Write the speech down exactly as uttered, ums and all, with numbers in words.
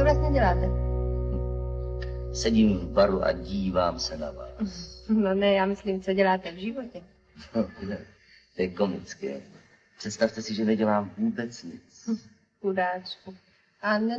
vlastně děláte? Sedím v baru a dívám se na vás. No ne, já myslím, co děláte v životě. No, to je komické. Představte si, že nedělám vůbec nic. Chudáčku. A ne,